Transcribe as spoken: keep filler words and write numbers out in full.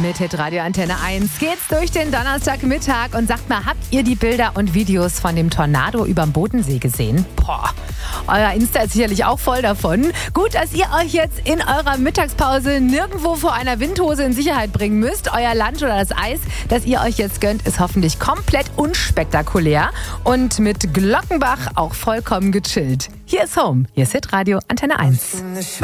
Mit Hitradio Antenne eins geht's durch den Donnerstagmittag und sagt mal, habt ihr die Bilder und Videos von dem Tornado überm Bodensee gesehen? Boah, euer Insta ist sicherlich auch voll davon. Gut, dass ihr euch jetzt in eurer Mittagspause nirgendwo vor einer Windhose in Sicherheit bringen müsst. Euer Lunch oder das Eis, das ihr euch jetzt gönnt, ist hoffentlich komplett unspektakulär und mit Glockenbach auch vollkommen gechillt. Hier ist Home, hier ist Hitradio Antenne eins.